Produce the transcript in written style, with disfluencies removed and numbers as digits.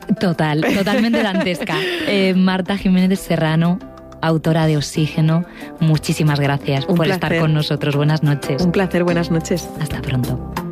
Totalmente dantesca. Marta Jiménez Serrano, autora de Oxígeno, muchísimas gracias por estar con nosotros. Buenas noches. Un placer, buenas noches. Hasta pronto.